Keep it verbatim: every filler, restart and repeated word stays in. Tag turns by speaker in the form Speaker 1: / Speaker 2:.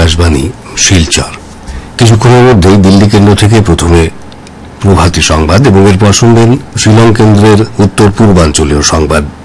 Speaker 1: আকাশবাণী শিলচর। কিছুক্ষণের মধ্যেই দিল্লি কেন্দ্র থেকে প্রথমে প্রভাতী সংবাদ এবং এরপর শুনবেন শিলং কেন্দ্রের উত্তর পূর্বাঞ্চলীয় সংবাদ।